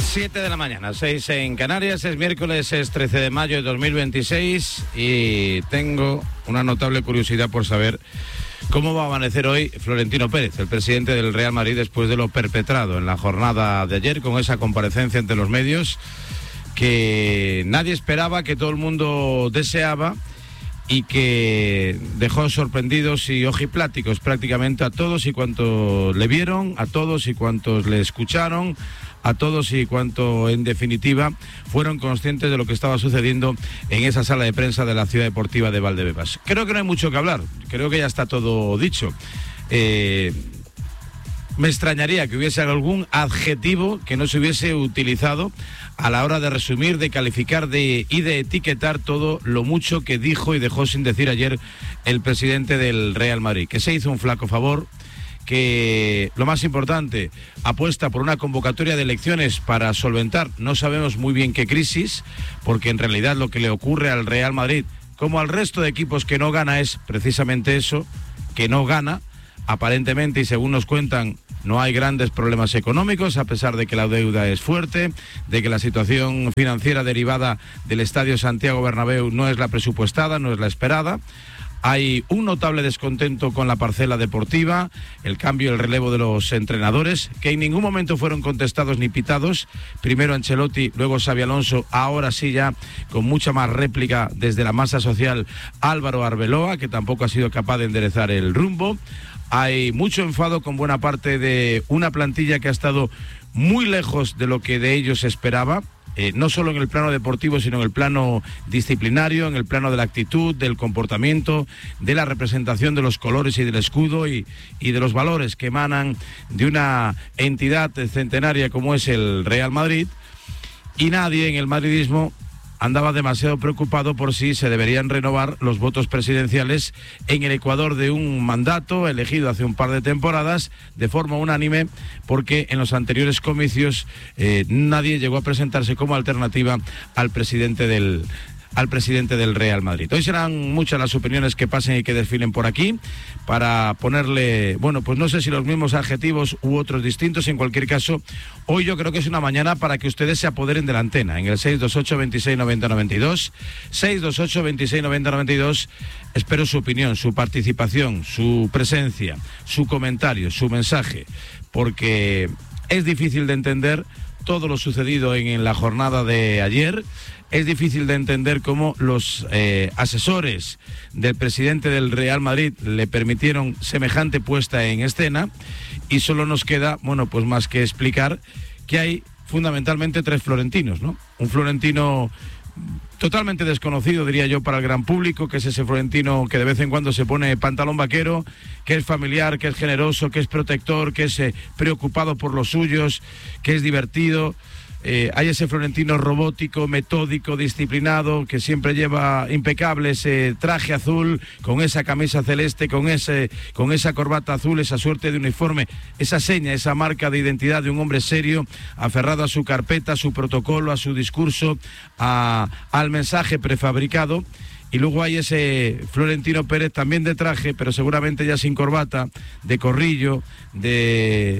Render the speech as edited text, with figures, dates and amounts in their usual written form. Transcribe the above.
7 de la mañana, 6 en Canarias, es miércoles, es 13 de mayo de 2026 y tengo una notable curiosidad por saber cómo va a amanecer hoy Florentino Pérez, el presidente del Real Madrid, después de lo perpetrado en la jornada de ayer con esa comparecencia ante los medios que nadie esperaba, que todo el mundo deseaba y que dejó sorprendidos y ojipláticos prácticamente a todos y cuantos le vieron, a todos y cuantos le escucharon, a todos y cuantos en definitiva fueron conscientes de lo que estaba sucediendo en esa sala de prensa de la Ciudad Deportiva de Valdebebas. Creo que no hay mucho que hablar, creo que ya está todo dicho. Me extrañaría que hubiese algún adjetivo que no se hubiese utilizado a la hora de resumir, de calificar y de etiquetar todo lo mucho que dijo y dejó sin decir ayer el presidente del Real Madrid, que se hizo un flaco favor, que lo más importante, apuesta por una convocatoria de elecciones para solventar, no sabemos muy bien qué crisis, porque en realidad lo que le ocurre al Real Madrid, como al resto de equipos que no gana, es precisamente eso, que no gana. Aparentemente, y según nos cuentan, no hay grandes problemas económicos, a pesar de que la deuda es fuerte, de que la situación financiera derivada del Estadio Santiago Bernabéu no es la presupuestada, no es la esperada. Hay un notable descontento con la parcela deportiva, el cambio y el relevo de los entrenadores, que en ningún momento fueron contestados ni pitados. Primero Ancelotti, luego Xabi Alonso, ahora sí ya con mucha más réplica desde la masa social Álvaro Arbeloa, que tampoco ha sido capaz de enderezar el rumbo. Hay mucho enfado con buena parte de una plantilla que ha estado muy lejos de lo que de ellos se esperaba. No solo en el plano deportivo, sino en el plano disciplinario, en el plano de la actitud, del comportamiento, de la representación de los colores y del escudo y de los valores que emanan de una entidad centenaria como es el Real Madrid. Y nadie en el madridismo andaba demasiado preocupado por si se deberían renovar los votos presidenciales en el Ecuador de un mandato elegido hace un par de temporadas de forma unánime, porque en los anteriores comicios nadie llegó a presentarse como alternativa al presidente del Real Madrid. Hoy serán muchas las opiniones que pasen y que desfilen por aquí para ponerle, bueno, pues no sé si los mismos adjetivos u otros distintos. En cualquier caso, hoy yo creo que es una mañana para que ustedes se apoderen de la antena en el 628-2690-92, 628-2690-92. Espero su opinión, su participación, su presencia, su comentario, su mensaje, porque es difícil de entender todo lo sucedido en la jornada de ayer. Es difícil de entender cómo los asesores del presidente del Real Madrid le permitieron semejante puesta en escena, y solo nos queda, bueno, pues más que explicar que hay fundamentalmente tres florentinos, ¿no? Un florentino totalmente desconocido, diría yo, para el gran público, que es ese florentino que de vez en cuando se pone pantalón vaquero, que es familiar, que es generoso, que es protector, que es preocupado por los suyos, que es divertido. Hay ese florentino robótico, metódico, disciplinado, que siempre lleva impecable ese traje azul, con esa camisa celeste, con esa corbata azul, esa suerte de uniforme, esa seña, esa marca de identidad de un hombre serio, aferrado a su carpeta, a su protocolo, a su discurso, al mensaje prefabricado. Y luego hay ese Florentino Pérez también de traje, pero seguramente ya sin corbata, de corrillo, de